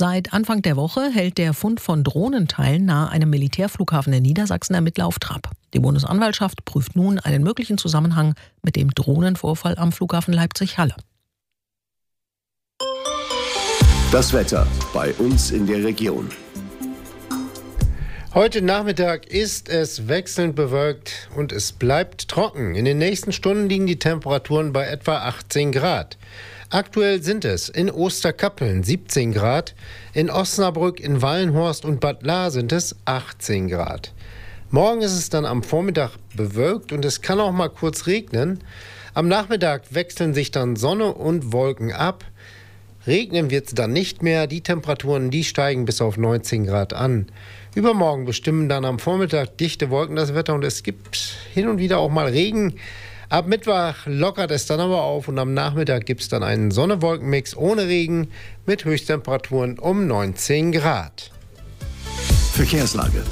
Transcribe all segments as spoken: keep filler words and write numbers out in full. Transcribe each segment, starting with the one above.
Seit Anfang der Woche hält der Fund von Drohnenteilen nahe einem Militärflughafen in Niedersachsen Ermittler auf Trab. Die Bundesanwaltschaft prüft nun einen möglichen Zusammenhang mit dem Drohnenvorfall am Flughafen Leipzig-Halle. Das Wetter bei uns in der Region. Heute Nachmittag ist es wechselnd bewölkt und es bleibt trocken. In den nächsten Stunden liegen die Temperaturen bei etwa achtzehn Grad. Aktuell sind es in Osterkappeln siebzehn Grad, in Osnabrück, in Wallenhorst und Bad Lahr sind es achtzehn Grad. Morgen ist es dann am Vormittag bewölkt und es kann auch mal kurz regnen. Am Nachmittag wechseln sich dann Sonne und Wolken ab. Regnen wird es dann nicht mehr. Die Temperaturen, die steigen bis auf neunzehn Grad an. Übermorgen bestimmen dann am Vormittag dichte Wolken das Wetter und es gibt hin und wieder auch mal Regen. Ab Mittwoch lockert es dann aber auf und am Nachmittag gibt es dann einen Sonne-Wolken-Mix ohne Regen mit Höchsttemperaturen um neunzehn Grad. Verkehrslage.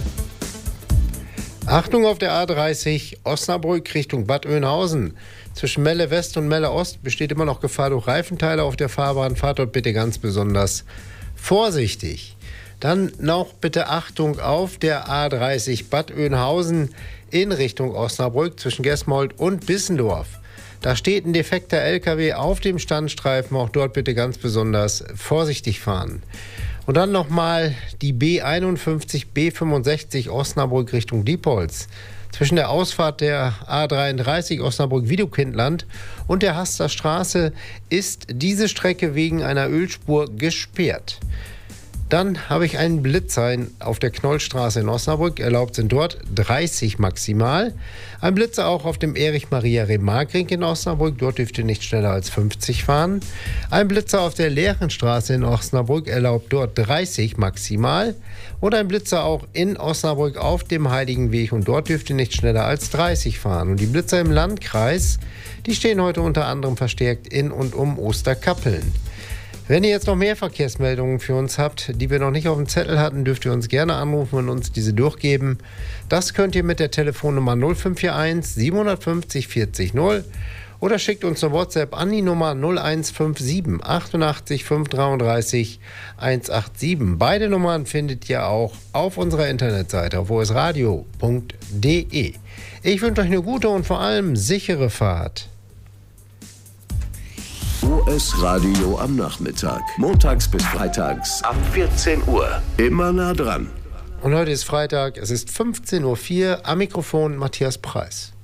Achtung auf der A dreißig Osnabrück Richtung Bad Oeynhausen. Zwischen Melle West und Melle Ost besteht immer noch Gefahr durch Reifenteile auf der Fahrbahn. Fahrt dort bitte ganz besonders vorsichtig. Dann noch bitte Achtung auf der A dreißig Bad Oeynhausen in Richtung Osnabrück zwischen Gesmold und Bissendorf. Da steht ein defekter L K W auf dem Standstreifen. Auch dort bitte ganz besonders vorsichtig fahren. Und dann nochmal die B einundfünfzig B fünfundsechzig Osnabrück Richtung Diepholz. Zwischen der Ausfahrt der A dreiunddreißig Osnabrück-Wiedekindland und der Haster Straße ist diese Strecke wegen einer Ölspur gesperrt. Dann habe ich einen Blitzer auf der Knollstraße in Osnabrück. Erlaubt sind dort dreißig maximal. Ein Blitzer auch auf dem Erich-Maria-Remarque-Ring in Osnabrück. Dort dürft ihr nicht schneller als fünfzig fahren. Ein Blitzer auf der Leerenstraße in Osnabrück erlaubt dort dreißig maximal. Und ein Blitzer auch in Osnabrück auf dem Heiligenweg. Und dort dürft ihr nicht schneller als dreißig fahren. Und die Blitzer im Landkreis, die stehen heute unter anderem verstärkt in und um Osterkappeln. Wenn ihr jetzt noch mehr Verkehrsmeldungen für uns habt, die wir noch nicht auf dem Zettel hatten, dürft ihr uns gerne anrufen und uns diese durchgeben. Das könnt ihr mit der Telefonnummer null fünf vier eins siebenhundertfünfzig vierzig null oder schickt uns eine WhatsApp an die Nummer null eins fünf sieben achtundachtzig fünf dreiunddreißig hundertsiebenundachtzig. Beide Nummern findet ihr auch auf unserer Internetseite auf o s radio punkt d e. Ich wünsche euch eine gute und vor allem sichere Fahrt. O S Radio am Nachmittag. Montags bis freitags ab vierzehn Uhr. Immer nah dran. Und heute ist Freitag, es ist fünfzehn Uhr vier. Am Mikrofon Matthias Preis.